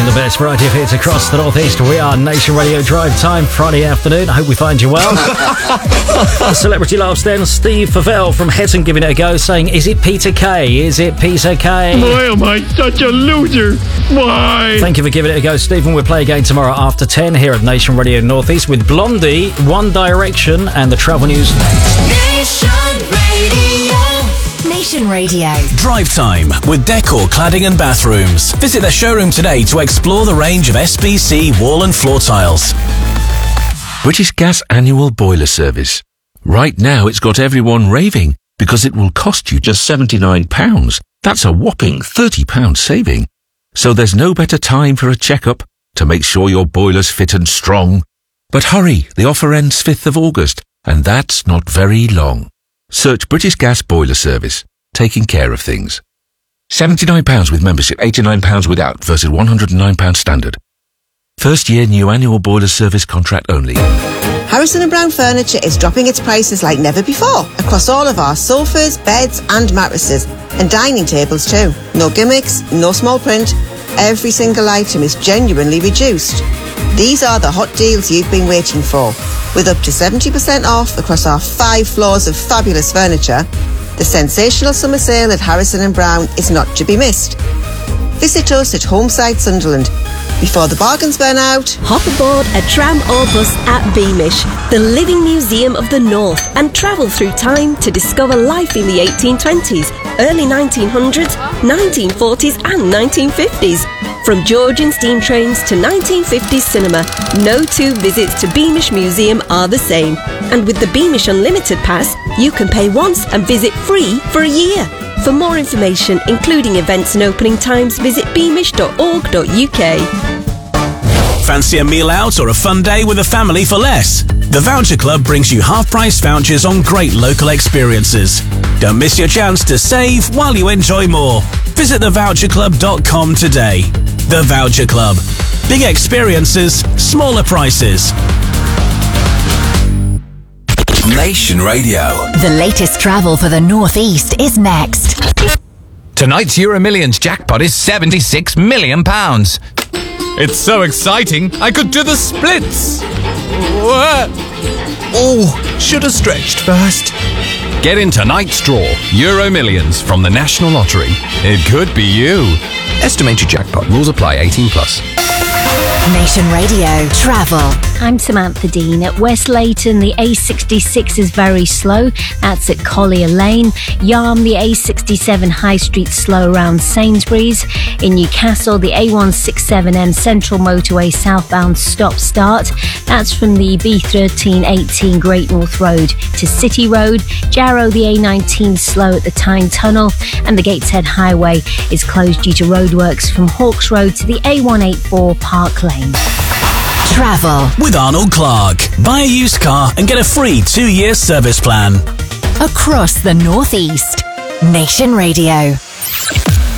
The best variety of hits across the Northeast. We are Nation Radio Drive Time, Friday afternoon. I hope we find you well. The celebrity laughs then. Steve Favell from Hetton giving it a go, saying, is it Peter Kay? Is it Peter Kay? Why am I such a loser? Why? Thank you for giving it a go, Stephen. We'll play again tomorrow after 10 here at Nation Radio Northeast with Blondie, One Direction and the travel news. Nation Radio. Nation Radio. Drive Time with Decor Cladding and Bathrooms. Visit their showroom today to explore the range of SPC wall and floor tiles. British Gas Annual Boiler Service. Right now it's got everyone raving because it will cost you just £79. That's a whopping £30 saving. So there's no better time for a checkup to make sure your boiler's fit and strong. But hurry, the offer ends 5th of August, and that's not very long. Search British Gas Boiler Service, taking care of things. £79 with membership, £89 without versus £109 standard. First year new annual boiler service contract only. Harrison & Brown Furniture is dropping its prices like never before across all of our sofas, beds and mattresses, and dining tables too. No gimmicks, no small print. Every single item is genuinely reduced. These are the hot deals you've been waiting for. With up to 70% off across our 5 floors of fabulous furniture, the sensational summer sale at Harrison & Brown is not to be missed. Visit us at Homeside Sunderland. Before the bargains burn out, hop aboard a tram or bus at Beamish, the living museum of the North, and travel through time to discover life in the 1820s, early 1900s, 1940s and 1950s. From Georgian steam trains to 1950s cinema, no 2 visits to Beamish Museum are the same. And with the Beamish Unlimited Pass, you can pay once and visit free for a year. For more information, including events and opening times, visit beamish.org.uk. Fancy a meal out or a fun day with a family for less? The Voucher Club brings you half-price vouchers on great local experiences. Don't miss your chance to save while you enjoy more. Visit thevoucherclub.com today. The Voucher Club. Big experiences, smaller prices. Nation Radio. The latest travel for the Northeast is next. Tonight's Euro Millions jackpot is £76 million. It's so exciting, I could do the splits. Oh, should have stretched first. Get in tonight's draw, Euro Millions from the National Lottery. It could be you. Estimated jackpot. Rules apply. 18+. Nation Radio Travel. I'm Samantha Dean. At West Leighton, the A66 is very slow. That's at Collier Lane. Yarm, the A67 High Street slow around Sainsbury's. In Newcastle, the A167M Central Motorway southbound stop-start. That's from the B1318 Great North Road to City Road. Jarrow, the A19 slow at the Tyne Tunnel. And the Gateshead Highway is closed due to roadworks from Hawks Road to the A184 Park Lane. Travel with Arnold Clark. Buy a used car and get a free 2-year service plan. across the Northeast. Nation Radio.